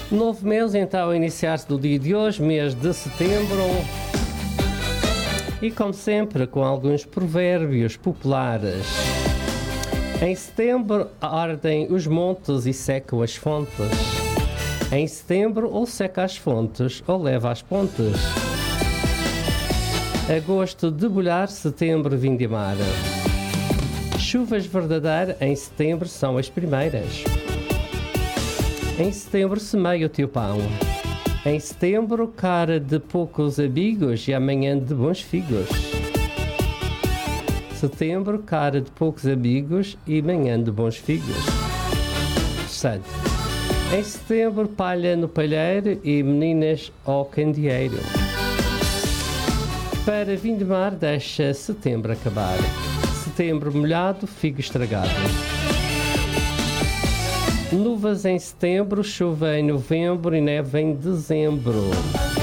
Novo mês então a iniciar-se do dia de hoje, mês de setembro. E como sempre, com alguns provérbios populares. Em setembro ardem os montes e secam as fontes. Em setembro ou seca as fontes ou leva às pontes. Agosto debulhar, setembro vindimar. Chuvas verdadeiras em setembro são as primeiras. Em setembro semeia o teu pão. Em setembro, cara de poucos amigos e amanhã de bons figos. Setembro, cara de poucos amigos e manhã de bons figos. Terceiro. Em setembro, palha no palheiro e meninas ao candeeiro. Para vindimar, deixa setembro acabar. Setembro molhado, figo estragado. Nuvens em setembro, chuva em novembro e neve em dezembro.